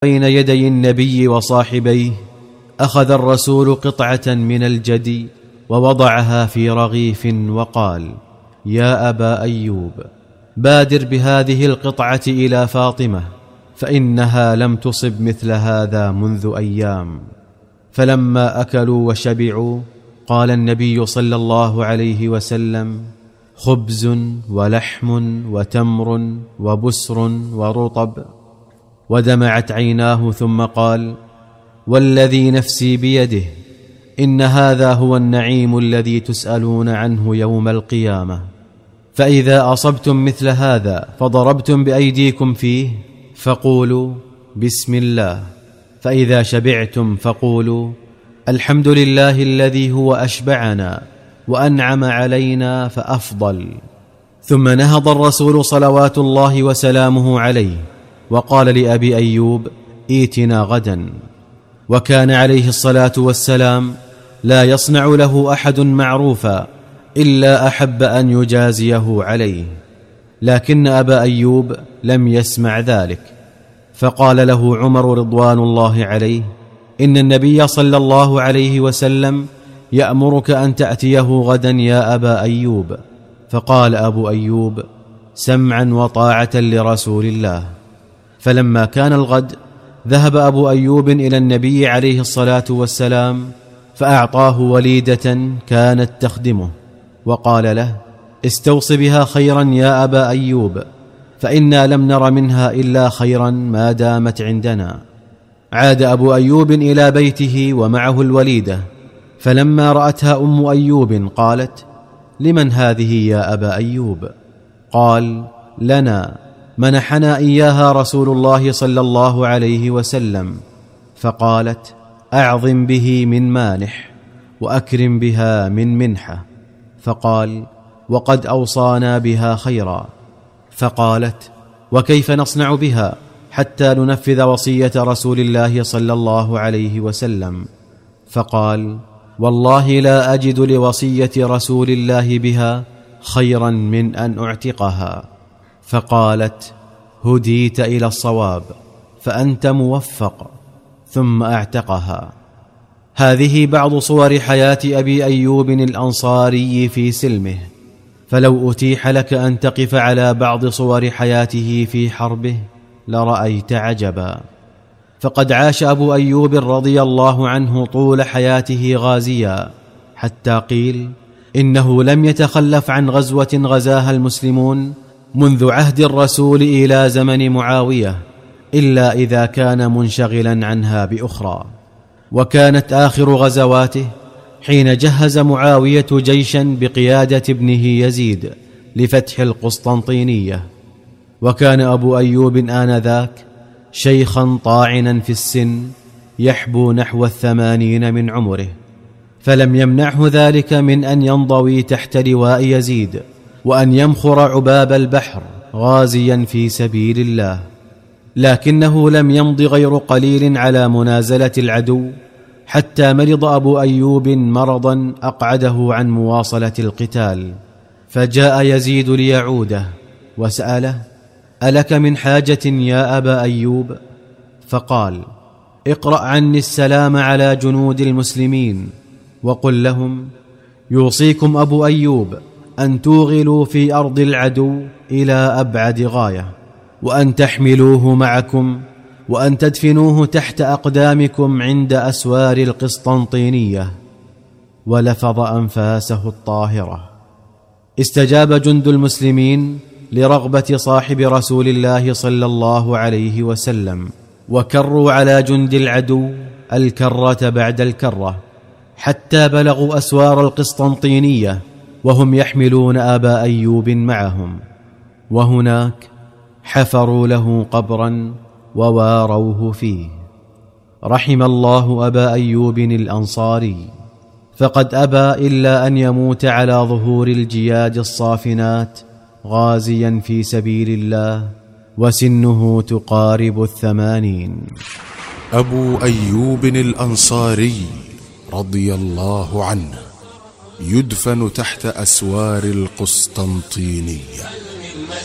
بين يدي النبي وصاحبيه، أخذ الرسول قطعة من الجدي ووضعها في رغيف وقال: يا أبا أيوب، بادر بهذه القطعة إلى فاطمة، فإنها لم تصب مثل هذا منذ أيام. فلما أكلوا وشبعوا قال النبي صلى الله عليه وسلم: خبز ولحم وتمر وبسر ورطب. ودمعت عيناه ثم قال: والذي نفسي بيده، إن هذا هو النعيم الذي تسألون عنه يوم القيامة. فإذا أصبتم مثل هذا فضربتم بأيديكم فيه فقولوا بسم الله، فإذا شبعتم فقولوا الحمد لله الذي هو أشبعنا وأنعم علينا فأفضل. ثم نهض الرسول صلوات الله وسلامه عليه وقال لأبي أيوب: ائتنا غدا. وكان عليه الصلاة والسلام لا يصنع له أحد معروفا إلا أحب أن يجازيه عليه، لكن أبا أيوب لم يسمع ذلك، فقال له عمر رضوان الله عليه: إن النبي صلى الله عليه وسلم يأمرك أن تأتيه غدا يا أبا أيوب. فقال أبو أيوب: سمعا وطاعة لرسول الله. فلما كان الغد ذهب أبو أيوب إلى النبي عليه الصلاة والسلام فأعطاه وليدة كانت تخدمه، وقال له: استوص بها خيرا يا أبا أيوب، فإنا لم نر منها إلا خيرا ما دامت عندنا. عاد أبو أيوب إلى بيته ومعه الوليدة، فلما رأتها أم أيوب قالت: لمن هذه يا أبا أيوب؟ قال: لنا، منحنا إياها رسول الله صلى الله عليه وسلم. فقالت: أعظم به من مانح وأكرم بها من منحة. فقال: وقد أوصانا بها خيرا. فقالت: وكيف نصنع بها حتى ننفذ وصية رسول الله صلى الله عليه وسلم؟ فقال: والله لا أجد لوصية رسول الله بها خيرا من أن أعتقها. فقالت: هديت إلى الصواب، فأنت موفق. ثم أعتقها. هذه بعض صور حياة أبي أيوب الأنصاري في سلمه، فلو أتيح لك أن تقف على بعض صور حياته في حربه لرأيت عجبا. فقد عاش أبو أيوب رضي الله عنه طول حياته غازيا، حتى قيل إنه لم يتخلف عن غزوة غزاها المسلمون منذ عهد الرسول إلى زمن معاوية إلا إذا كان منشغلا عنها بأخرى. وكانت آخر غزواته حين جهز معاوية جيشا بقيادة ابنه يزيد لفتح القسطنطينية، وكان أبو أيوب آنذاك شيخا طاعنا في السن يحبو نحو 80 من عمره، فلم يمنعه ذلك من أن ينضوي تحت لواء يزيد وأن يمخر عباب البحر غازيا في سبيل الله. لكنه لم يمض غير قليل على منازلة العدو حتى مرض أبو أيوب مرضا أقعده عن مواصلة القتال، فجاء يزيد ليعوده وسأله: ألك من حاجة يا أبا أيوب؟ فقال: اقرأ عني السلام على جنود المسلمين وقل لهم: يوصيكم أبو أيوب أن توغلوا في أرض العدو إلى أبعد غاية، وأن تحملوه معكم، وأن تدفنوه تحت أقدامكم عند أسوار القسطنطينية. ولفظ أنفاسه الطاهرة. استجاب جند المسلمين لرغبة صاحب رسول الله صلى الله عليه وسلم، وكروا على جند العدو الكرة بعد الكرة حتى بلغوا أسوار القسطنطينية وهم يحملون أبا أيوب معهم، وهناك حفروا له قبرا وواروه فيه. رحم الله أبا أيوب الأنصاري، فقد أبى إلا أن يموت على ظهور الجياد الصافنات غازيا في سبيل الله وسنه تقارب 80. أبو أيوب الأنصاري رضي الله عنه يدفن تحت أسوار القسطنطينية.